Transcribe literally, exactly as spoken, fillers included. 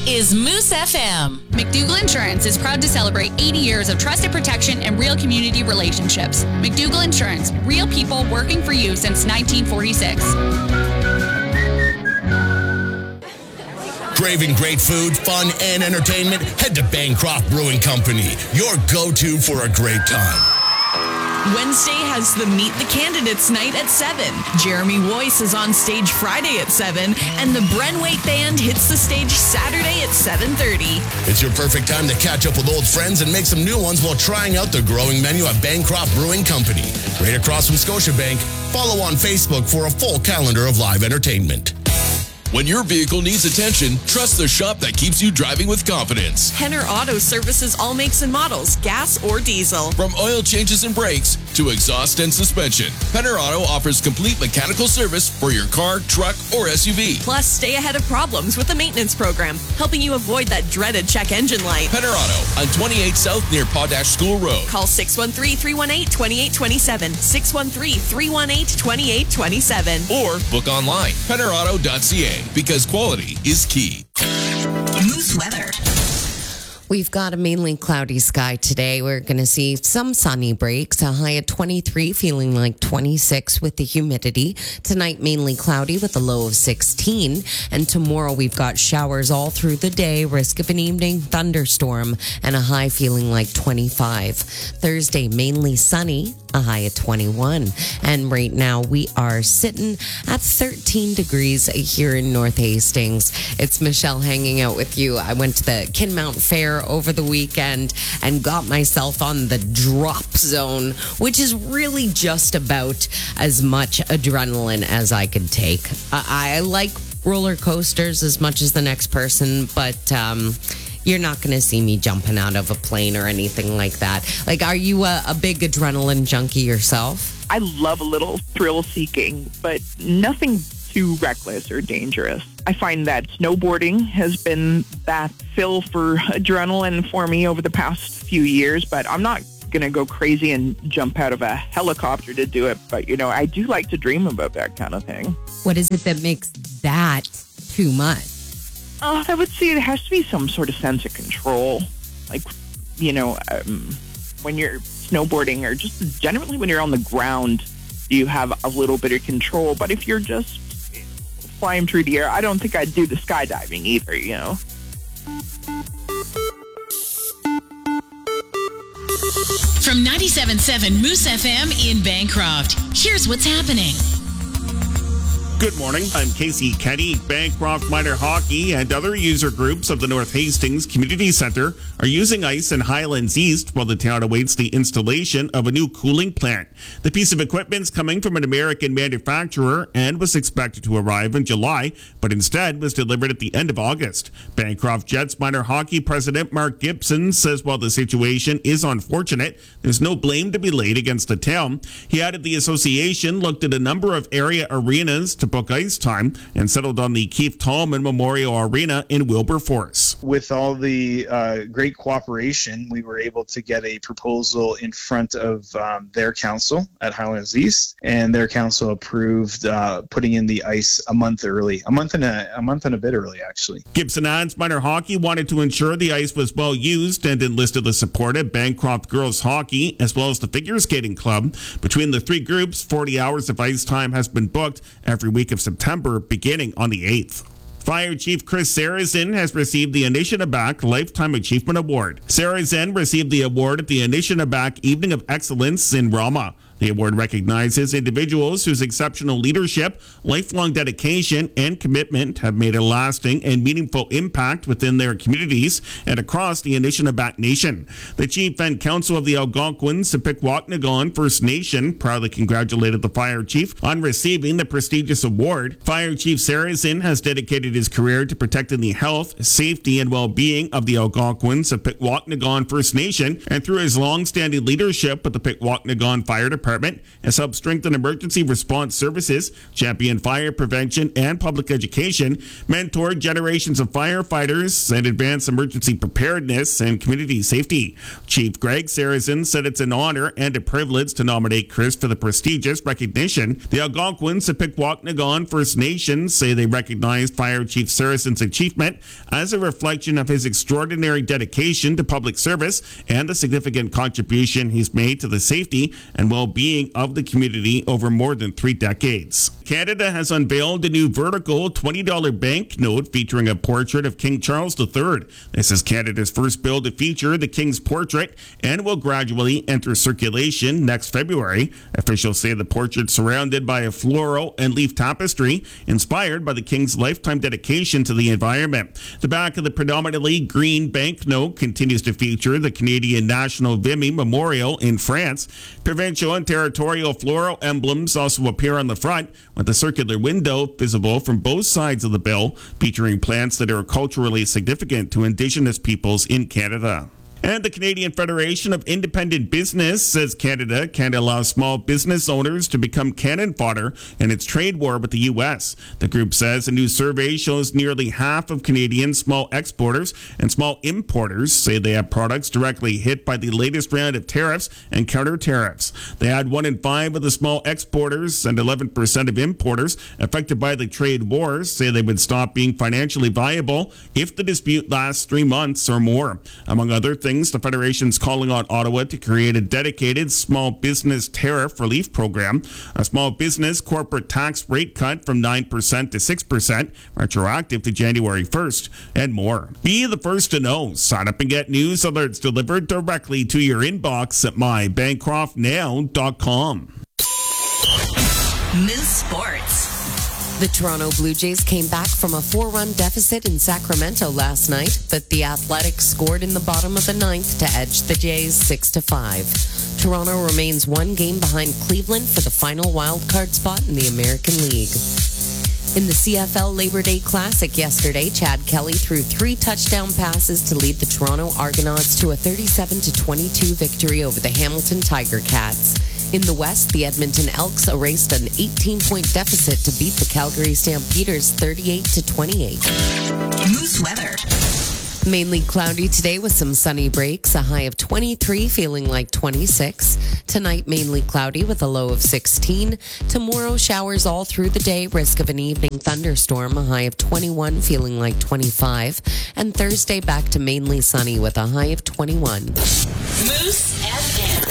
is Moose F M. McDougall Insurance is proud to celebrate eighty years of trusted protection and real community relationships. McDougall Insurance, real people working for you since nineteen forty-six. Craving great food, fun, and entertainment? Head to Bancroft Brewing Company, your go-to for a great time. Wednesday has the Meet the Candidates night at seven. Jeremy Woyce is on stage Friday at seven, and the Brenwaite Band hits the stage Saturday at seven thirty. It's your perfect time to catch up with old friends and make some new ones while trying out the growing menu at Bancroft Brewing Company. Right across from Scotiabank. Follow on Facebook for a full calendar of live entertainment. When your vehicle needs attention, trust the shop that keeps you driving with confidence. Henner Auto services all makes and models, gas or diesel. From oil changes and brakes to exhaust and suspension, Henner Auto offers complete mechanical service for your car, truck, or S U V. Plus, stay ahead of problems with the maintenance program, helping you avoid that dreaded check engine light. Henner Auto on twenty-eight South near Potash School Road. Call six one three, three one eight, two eight two seven, six one three, three one eight, two eight two seven. Or book online, henner auto dot c a, because quality is key. Moose weather. We've got a mainly cloudy sky today. We're going to see some sunny breaks, a high of twenty-three, feeling like twenty-six with the humidity. Tonight, mainly cloudy with a low of sixteen. And tomorrow, we've got showers all through the day, risk of an evening thunderstorm, and a high feeling like twenty-five. Thursday, mainly sunny, a high of twenty-one. And right now, we are sitting at thirteen degrees here in North Hastings. It's Michelle hanging out with you. I went to the Kinmount Fair over the weekend and got myself on the drop zone, which is really just about as much adrenaline as I could take. I, I like roller coasters as much as the next person, but um, you're not going to see me jumping out of a plane or anything like that. Like, are you a, a big adrenaline junkie yourself? I love a little thrill seeking, but nothing too reckless or dangerous. I find that snowboarding has been that fill for adrenaline for me over the past few years, but I'm not going to go crazy and jump out of a helicopter to do it. But, you know, I do like to dream about that kind of thing. What is it that makes that too much? Uh, I would say it has to be some sort of sense of control. Like, you know, um, when you're snowboarding or just generally when you're on the ground, you have a little bit of control. But if you're just flying through the air, I don't think I'd do the skydiving either, you know. From ninety-seven point seven Moose F M in Bancroft, here's what's happening. Good morning. I'm Casey Kenny. Bancroft Minor Hockey and other user groups of the North Hastings Community Centre are using ice in Highlands East while the town awaits the installation of a new cooling plant. The piece of equipment's coming from an American manufacturer and was expected to arrive in July, but instead was delivered at the end of August. Bancroft Jets Minor Hockey President Mark Gibson says while the situation is unfortunate, there's no blame to be laid against the town. He added the association looked at a number of area arenas to book ice time and settled on the Keith Tallman Memorial Arena in Wilberforce. With all the uh, great cooperation, we were able to get a proposal in front of um, their council at Highlands East, and their council approved uh, putting in the ice a month early, a month and a, a month and a bit early, actually. Gibson adds minor hockey wanted to ensure the ice was well used and enlisted the support of Bancroft Girls Hockey as well as the Figure Skating Club. Between the three groups, forty hours of ice time has been booked every week of September, beginning on the eighth. Fire Chief Chris Sarrazin has received the Anishinaabe Lifetime Achievement Award. Sarrazin received the award at the Anishinaabe Evening of Excellence in Rama. The award recognizes individuals whose exceptional leadership, lifelong dedication, and commitment have made a lasting and meaningful impact within their communities and across the Anishinaabe Nation. The Chief and Council of the Algonquin-Sepikwaknagon First Nation proudly congratulated the Fire Chief on receiving the prestigious award. Fire Chief Sarrazin has dedicated his career to protecting the health, safety, and well-being of the Algonquin-Sepikwaknagon First Nation, and through his long-standing leadership with the Pikwaknagon Fire Department, Department has helped strengthen emergency response services, champion fire prevention and public education, mentored generations of firefighters, and advanced emergency preparedness and community safety. Chief Greg Saracen said it's an honor and a privilege to nominate Chris for the prestigious recognition. The Algonquins of Pikwakanagan First Nations say they recognized Fire Chief Saracen's achievement as a reflection of his extraordinary dedication to public service and the significant contribution he's made to the safety and well-being of the community over more than three decades. Canada has unveiled a new vertical twenty dollar banknote featuring a portrait of King Charles the Third. This is Canada's first bill to feature the King's portrait and will gradually enter circulation next February. Officials say the portrait, surrounded by a floral and leaf tapestry inspired by the King's lifetime dedication to the environment. The back of the predominantly green banknote continues to feature the Canadian National Vimy Memorial in France. Provincial and territorial floral emblems also appear on the front, with a circular window visible from both sides of the bill, featuring plants that are culturally significant to Indigenous peoples in Canada. And the Canadian Federation of Independent Business says Canada can allow small business owners to become cannon fodder in its trade war with the U S. The group says a new survey shows nearly half of Canadian small exporters and small importers say they have products directly hit by the latest round of tariffs and counter tariffs. They had one in five of the small exporters and eleven percent of importers affected by the trade wars say they would stop being financially viable if the dispute lasts three months or more. Among other things, the Federation's calling on Ottawa to create a dedicated small business tariff relief program, a small business corporate tax rate cut from nine percent to six percent, retroactive to January first, and more. Be the first to know. Sign up and get news alerts delivered directly to your inbox at my bancroft now dot com. Moose Sports. The Toronto Blue Jays came back from a four-run deficit in Sacramento last night, but the Athletics scored in the bottom of the ninth to edge the Jays six to five. Toronto remains one game behind Cleveland for the final wild-card spot in the American League. In the C F L Labor Day Classic yesterday, Chad Kelly threw three touchdown passes to lead the Toronto Argonauts to a thirty-seven to twenty-two victory over the Hamilton Tiger Cats. In the West, the Edmonton Elks erased an eighteen-point deficit to beat the Calgary Stampeders thirty-eight to twenty-eight. Moose weather. Mainly cloudy today with some sunny breaks, a high of twenty-three, feeling like twenty-six. Tonight, mainly cloudy with a low of sixteen. Tomorrow, showers all through the day, risk of an evening thunderstorm, a high of twenty-one, feeling like twenty-five. And Thursday, back to mainly sunny with a high of twenty-one. Moose F M.